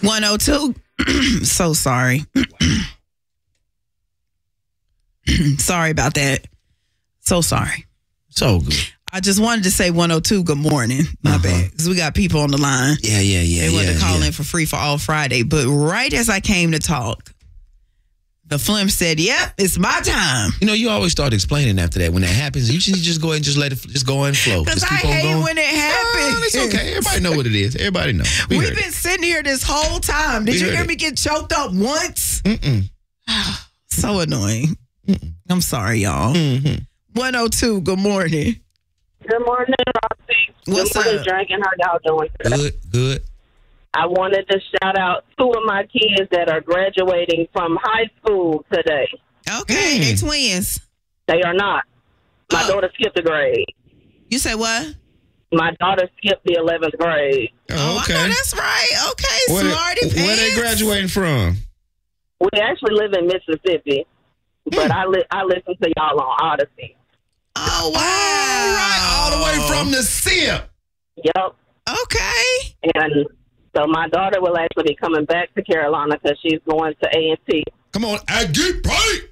102. So sorry. Sorry about that. So sorry. So good. I just wanted to say 102, good morning. My bad. Because we got people on the line. Yeah. They wanted to call in for Free for All Friday. But right as I came to talk, the Flim said, yep, it's my time. You know, you always start explaining after that. When that happens, you should just go ahead and just let it just go and flow. Because I hate when it happens. It's okay. Everybody know what it is. Everybody know. We've been sitting here this whole time. Did you hear me get choked up once? So annoying. I'm sorry, y'all. 102, good morning. Good morning, Roxy. What's good morning, up? Drinking. How y'all doing? Good. I wanted to shout out 2 of my kids that are graduating from high school today. Okay, they twins. They are not. My daughter skipped a grade. You say what? My daughter skipped the 11th grade. Oh, okay. I know that's right. Okay, smarty pants. Where they graduating from? We actually live in Mississippi, but I listen to y'all on Odyssey. Oh, wow. All the way from the SIP. Yep. Okay. And so my daughter will actually be coming back to Carolina because she's going to A&T. Come on, I get paid.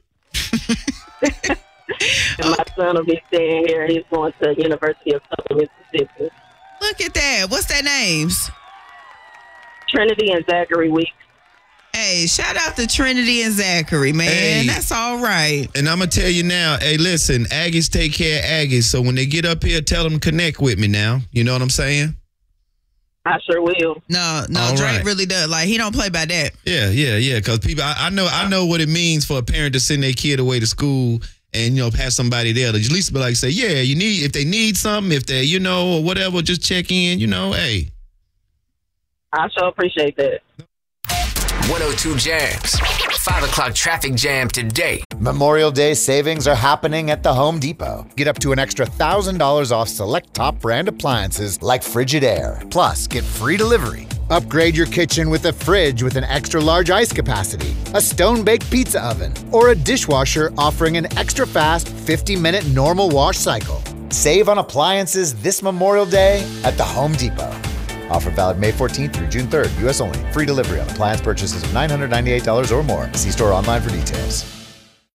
And my son will be staying here. He's going to the University of Southern Mississippi. Look at that. What's their names? Trinity and Zachary Weeks. Hey, shout out to Trinity and Zachary, man. Hey. That's all right. And I'm going to tell you now, hey, listen, Aggies take care of Aggies. So when they get up here, tell them to connect with me now. You know what I'm saying? I sure will. No, All Drake right. really does. Like, he don't play by that. Yeah. Because people, I know what it means for a parent to send their kid away to school and, you know, have somebody there to at least be like, say, yeah, if they need something, if they, you know, or whatever, just check in, you know, hey. I sure appreciate that. 102 Jams. 5 o'clock traffic jam today. Memorial Day savings are happening at the Home Depot. Get up to an extra $1,000 off select top brand appliances like Frigidaire. Plus, get free delivery. Upgrade your kitchen with a fridge with an extra large ice capacity, a stone-baked pizza oven, or a dishwasher offering an extra fast 50-minute normal wash cycle. Save on appliances this Memorial Day at the Home Depot. Offer valid May 14th through June 3rd. U.S. only. Free delivery on appliance purchases of $998 or more. See store online for details.